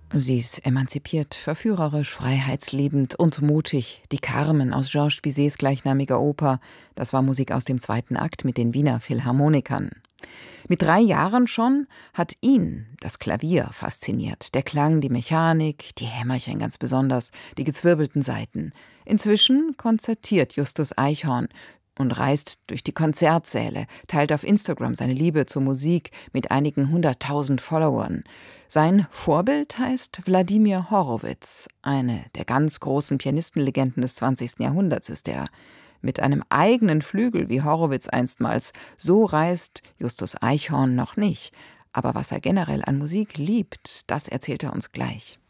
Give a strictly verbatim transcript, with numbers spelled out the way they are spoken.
Sie ist emanzipiert, verführerisch, freiheitsliebend und mutig. Die Carmen aus Georges Bizets gleichnamiger Oper, das war Musik aus dem zweiten Akt mit den Wiener Philharmonikern. Mit drei Jahren schon hat ihn das Klavier fasziniert. Der Klang, die Mechanik, die Hämmerchen ganz besonders, die gezwirbelten Saiten. Inzwischen konzertiert Justus Eichhorn und reist durch die Konzertsäle, teilt auf Instagram seine Liebe zur Musik mit einigen hunderttausend Followern. Sein Vorbild heißt Wladimir Horowitz, eine der ganz großen Pianistenlegenden des zwanzigsten Jahrhunderts ist er. Mit einem eigenen Flügel wie Horowitz einstmals, so reist Justus Eichhorn noch nicht. Aber was er generell an Musik liebt, das erzählt er uns gleich.